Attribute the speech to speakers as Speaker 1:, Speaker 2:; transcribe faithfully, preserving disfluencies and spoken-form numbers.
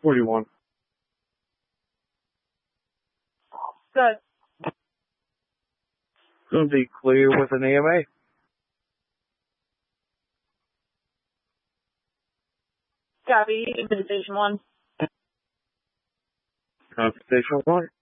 Speaker 1: forty-one.
Speaker 2: Good.
Speaker 1: Going to be clear with an E M A.
Speaker 2: Copy. Station one.
Speaker 1: Station one.